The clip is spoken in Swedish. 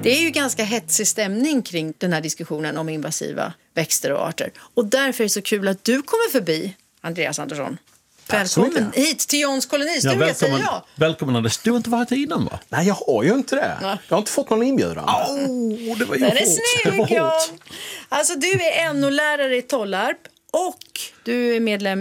Det är ju ganska hetsig stämning kring den här diskussionen om invasiva växter och arter. Och därför är det så kul att du kommer förbi, Andreas Andersson. Välkommen hit till Johns kolonistuga, säger jag. Välkommen, Anders. Du har inte varit innan, va? Nej, jag har ju inte det. Jag har inte fått någon inbjudan. Det var ju Den är hårt. snygg, John. Alltså, du är NO-lärare i Tollarp och du är medlem